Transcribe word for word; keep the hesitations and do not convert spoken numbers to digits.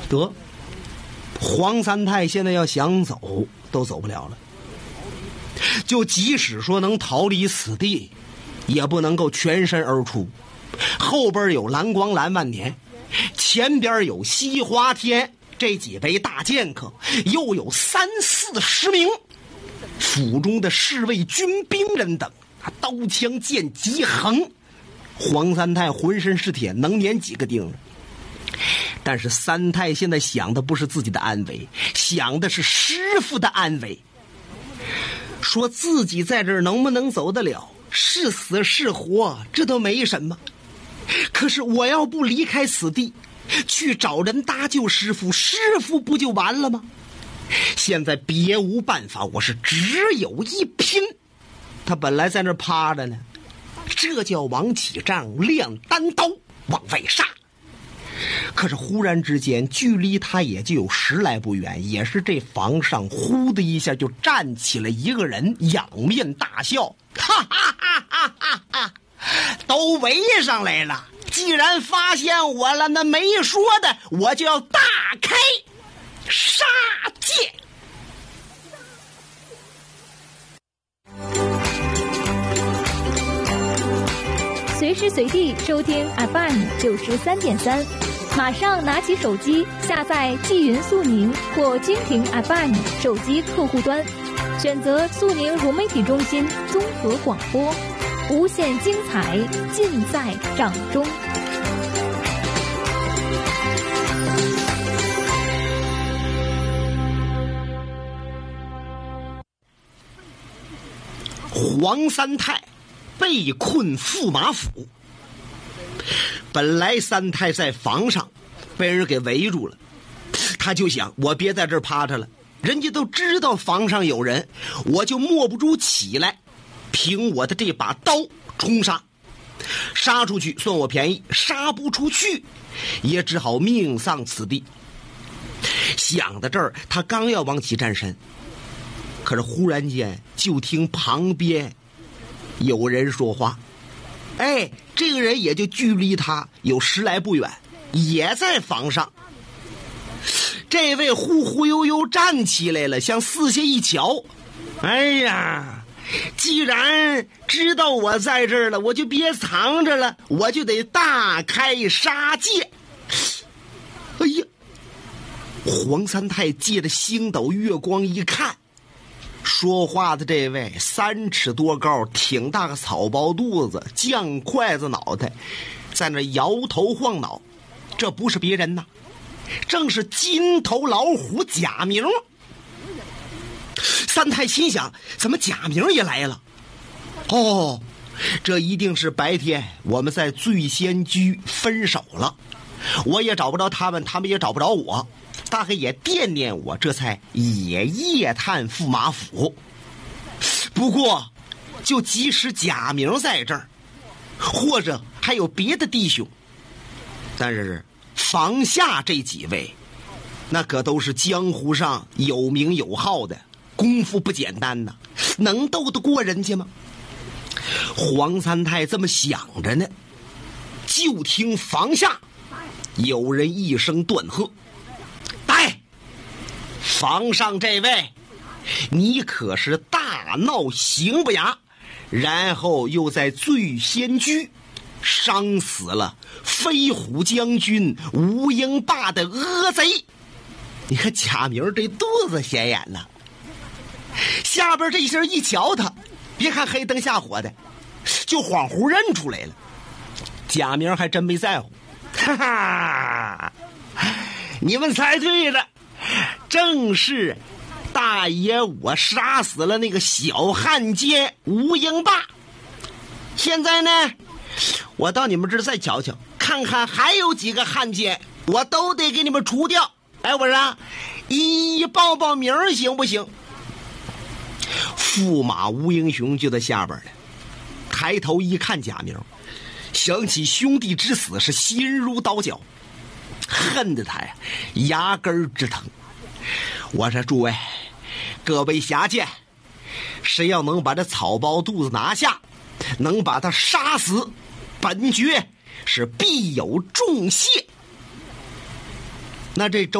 得，黄三太现在要想走都走不了了，就即使说能逃离此地，也不能够全身而出。后边有蓝光蓝万年，前边有西华天，这几位大剑客，又有三四十名府中的侍卫军兵人等，刀枪剑戟横。黄三太浑身是铁，能粘几个钉子。但是三太现在想的不是自己的安危，想的是师傅的安危。说自己在这儿能不能走得了，是死是活，这都没什么。可是我要不离开此地，去找人搭救师傅，师傅不就完了吗？现在别无办法，我是只有一拼。他本来在那儿趴着呢，这叫往起仗，亮单刀往外杀。可是忽然之间，距离他也就有十来步远，也是这房上呼的一下就站起了一个人，仰面大笑，哈哈哈哈哈哈！都围上来了，既然发现我了，那没说的我就要大开杀戒。 随时随地收听 F M 九十三点三，马上拿起手机下载纪云速宁或蜻蜓 F M 手机客户端，选择速宁融媒体中心综合广播，无限精彩尽在掌中。 黄三太被困驸马府，本来三太在房上被人给围住了，他就想我别在这儿趴着了，人家都知道房上有人，我就默不住起来，凭我的这把刀冲杀，杀出去算我便宜，杀不出去也只好命丧此地。想到这儿，他刚要往起站身，可是忽然间就听旁边有人说话，哎，这个人也就距离他有十来步远，也在房上。这位忽忽悠悠站起来了，向四下一瞧，哎呀，既然知道我在这儿了，我就别藏着了，我就得大开杀戒。哎呀，黄三太借着星斗月光一看，说话的这位三尺多高，挺大个草包肚子，酱筷子脑袋，在那摇头晃脑，这不是别人呐，正是金头老虎贾明。三太心想，怎么贾明也来了？哦，这一定是白天我们在醉仙居分手了，我也找不着他们，他们也找不着我，大概也惦念我，这才也夜探驸马府。不过就即使贾明在这儿，或者还有别的弟兄，但是房下这几位那可都是江湖上有名有号的，功夫不简单呐，能斗得过人家吗？黄三太这么想着呢，就听房下有人一声断喝，带房上这位，你可是大闹刑不衙，然后又在醉仙居伤死了飞虎将军吴英霸的恶贼。你看贾明这肚子显眼了，下边这一声一瞧他，别看黑灯瞎火的，就恍惚认出来了。贾明还真没在乎，哈哈，你们猜对了，正是大爷我杀死了那个小汉奸吴英霸。现在呢，我到你们这儿再瞧瞧，看看还有几个汉奸，我都得给你们除掉。哎，我说一一报报名行不行？驸马吴英雄就在下边了，抬头一看贾明，想起兄弟之死是心如刀绞，恨得他呀牙根直疼。我说诸位各位侠剑，谁要能把这草包肚子拿下，能把他杀死，本爵是必有重谢。那这周